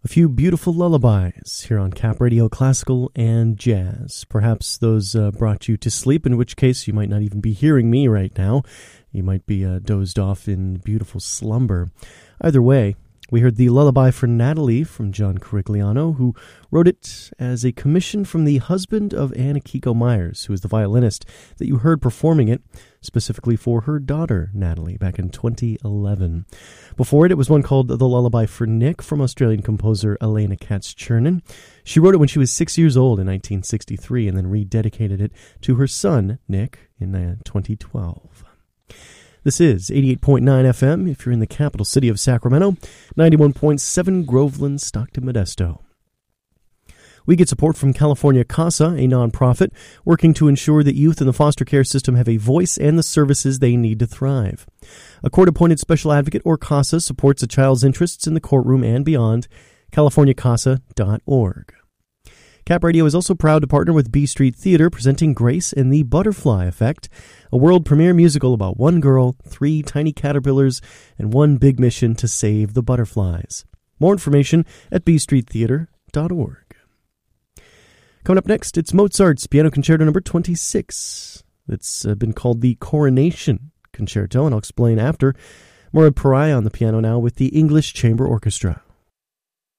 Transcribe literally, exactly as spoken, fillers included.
A few beautiful lullabies here on Cap Radio Classical and Jazz. Perhaps those uh, brought you to sleep, in which case you might not even be hearing me right now. You might be uh, dozed off in beautiful slumber. Either way, we heard the Lullaby for Natalie from John Corigliano, who wrote it as a commission from the husband of Anne Akiko Myers, who is the violinist that you heard performing it specifically for her daughter, Natalie, back in twenty eleven. Before it, it was one called The Lullaby for Nick from Australian composer Elena Katz-Chernin. She wrote it when she was six years old in nineteen sixty-three and then rededicated it to her son, Nick, in uh, twenty twelve. This is eighty-eight point nine F M if you're in the capital city of Sacramento, ninety-one point seven Groveland, Stockton, Modesto. We get support from California CASA, a nonprofit working to ensure that youth in the foster care system have a voice and the services they need to thrive. A court-appointed special advocate, or CASA, supports a child's interests in the courtroom and beyond. california casa dot org. Cap Radio is also proud to partner with B Street Theater, presenting Grace and the Butterfly Effect, a world premiere musical about one girl, three tiny caterpillars, and one big mission to save the butterflies. More information at b street theater dot org. Coming up next, it's Mozart's Piano Concerto number twenty-six. It's uh, been called the Coronation Concerto, and I'll explain after. Murad Pariah on the piano now with the English Chamber Orchestra.